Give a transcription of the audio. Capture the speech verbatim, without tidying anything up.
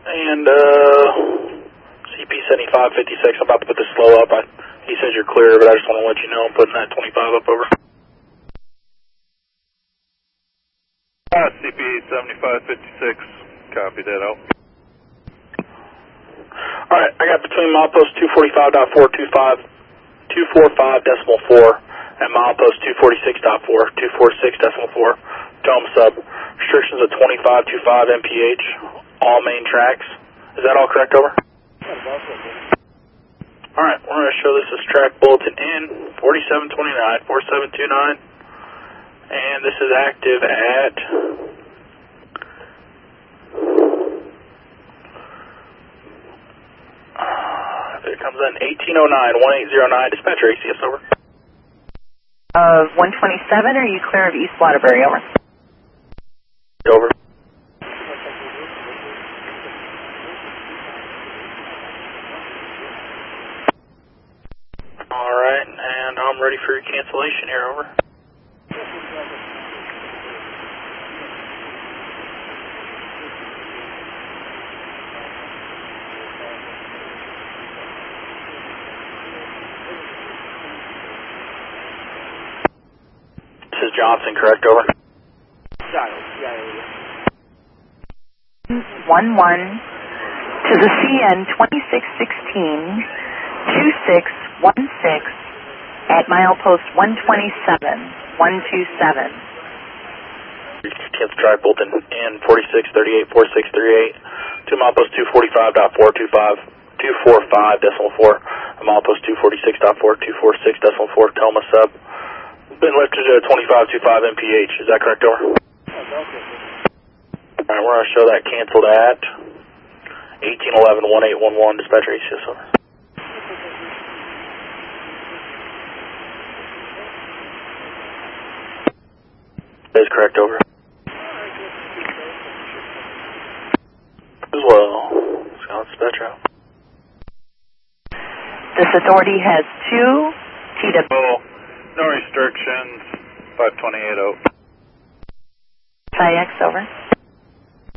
And, uh, C P seventy-five fifty-six, I'm about to put this slow up. I, he says you're clear, but I just want to let you know I'm putting that twenty-five up over. Uh, C P seventy-five fifty-six, copy that out. Alright, I got between milepost two forty-five point four two five, two forty-five decimal four, and milepost two forty-six point four, two forty-six decimal four, Toma sub. Restrictions of twenty-five twenty-five M P H, all main tracks. Is that all correct, over? Alright, we're going to show this as track bulletin in, forty-seven twenty-nine, forty-seven twenty-nine, and this is active at uh, it comes in eighteen oh nine, eighteen oh nine, dispatcher A C S, over. Of one twenty-seven, are you clear of East Waterbury, over? Over. Alright, and I'm ready for your cancellation here, over. This is Johnson, correct, over? One one to the C N twenty-six sixteen, two six one six at milepost one twenty-seven, one two seven. tenth track bulletin in forty-six thirty-eight, forty-six thirty-eight, to milepost two forty-five point four two five, two forty-five decimal four, milepost two forty-six point four, two forty-six decimal four, Toma sub. Been lifted to twenty-five twenty-five M P H, is that correct, over? Alright, we're going to show that canceled at eighteen eleven, eighteen eleven, dispatcher A C S, over. That is correct, over. As well, Scott, dispatcher out. This authority has two T W. Oh, no restrictions, five twenty-eight out. X, over.